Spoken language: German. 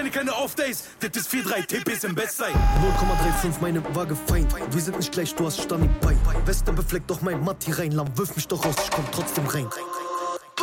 meine keine Off-Days. Das ist 4-3 TPs im Bestzeit. 0,35 meine Waage fein. Wir sind nicht gleich, du hast Stani bei. Weste befleckt doch mein Matti rein. Lamm, wirf mich doch raus, ich komm trotzdem rein.